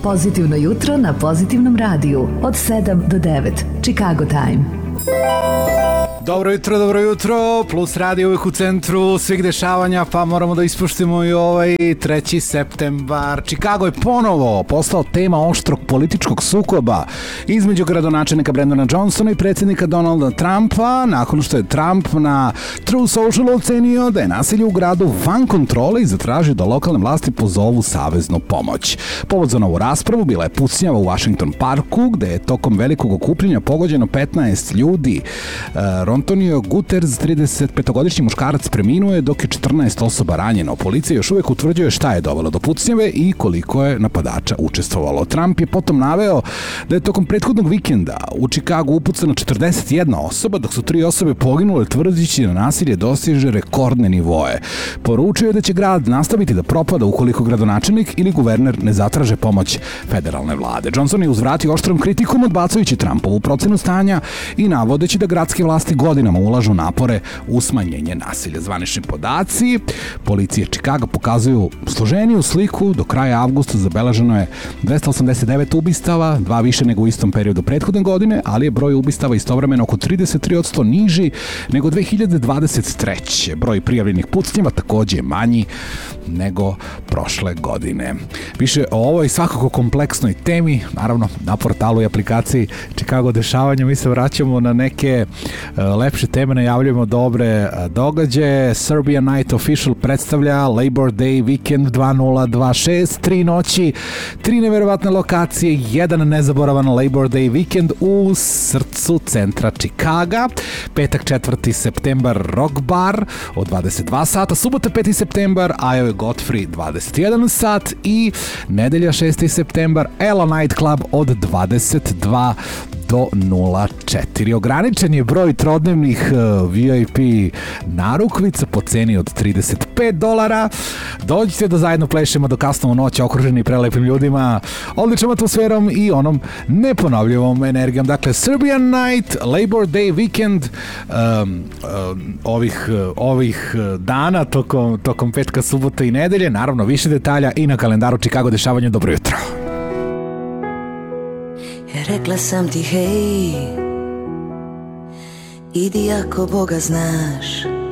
Pozitivno jutro na Pozitivnom radiju od 7 do 9. Chicago Time. Dobro jutro, Plus radio uvijek u centru svih dešavanja, pa moramo da ispoštimo i ovaj 3. septembar. Chicago je ponovo postao tema oštrog političkog sukoba između gradonačelnika Brendana Johnsona i predsjednika Donalda Trumpa, nakon što je Trump na True Social ocenio da je nasilje u gradu van kontrole i zatražio da lokalne vlasti pozovu saveznu pomoć. Povod za novu raspravu bila je pucnjava u Washington Parku, gde je tokom velikog okupljanja pogođeno 15 ljudi. Antonio Guterres, 35-godišnji muškarac, preminuo je, dok je 14 osoba ranjeno. Policija još uvijek utvrđuje šta je dovelo do pucnjave i koliko je napadača učestvovalo. Trump je potom naveo da je tokom prethodnog vikenda u Chicagu upucano 41 osoba, dok su 3 osobe poginule, tvrdeći da nasilje dostiže rekordne nivoe. Poručio je da će grad nastaviti da propada ukoliko gradonačelnik ili guverner ne zatraže pomoć federalne vlade. Johnson je uzvratio oštrom kritikom, odbacujući Trumpovu procenu stanja i navodeći da gradske vlasti godinama ulažu napore u smanjenje nasilja. Zvanični podaci policije Chicaga pokazuju složeniju sliku. Do kraja avgusta zabeleženo je 289 ubistava, 2 više nego u istom periodu prethodne godine, ali je broj ubistava istovremeno oko 33% niži nego 2023. Broj prijavljenih pucnjeva takođe je manji nego prošle godine. Više o ovoj svakako kompleksnoj temi, naravno na portalu i aplikaciji Chicago dešavanja, mi se vraćamo na neke lepše teme, najavljujemo dobre događaje. Serbian Night Official predstavlja Labor Day Weekend 2026, 3 noći, 3 neverovatne lokacije, jedan nezaboravan Labor Day Weekend u srcu centra Chicaga. Petak 4. septembar Rock Bar od 22 sata, subota 5. septembar Iowa Godfrey 21 sat i nedelja 6. september Ella Night Club od 22 do 04. Ograničen je broj trodnevnih VIP narukvica po ceni od $35. Dođite da zajedno plešemo do kasno u noć, okruženi prelepim ljudima, odličnom atmosferom i onom neponovljivom energijom. Dakle, Serbian Night, Labor Day Weekend, ovih dana tokom petka, subota i nedelje. Naravno, više detalja i na kalendaru Chicago dešavanja. Dobro jutro. Rekla sam ti hej, idi ako Boga znaš,